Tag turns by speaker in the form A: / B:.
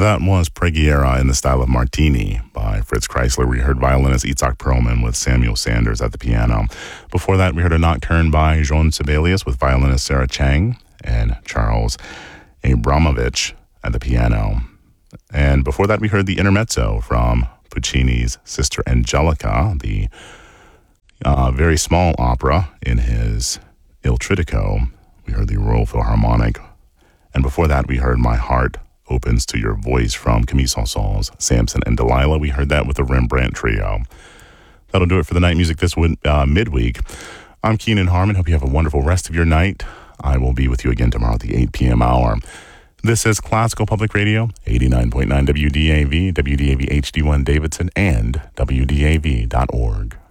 A: That was Preghiera in the Style of Martini by Fritz Kreisler. We heard violinist Itzhak Perlman with Samuel Sanders at the piano. Before that, we heard a nocturne by Jean Sibelius with violinist Sarah Chang and Charles Abramovich at the piano. And before that, we heard the intermezzo from Puccini's Sister Angelica, the very small opera in his Il Tritico. We heard the Royal Philharmonic. And before that, we heard My Heart Opens to Your Voice from Camille Saint-Saëns' Samson and Delilah. We heard that with the Rembrandt Trio. That'll do it for the night music this midweek. I'm Keenan Harmon. Hope you have a wonderful rest of your night. I will be with you again tomorrow at the 8 p.m. hour. This is Classical Public Radio, 89.9 WDAV, WDAV HD1 Davidson, and WDAV.org.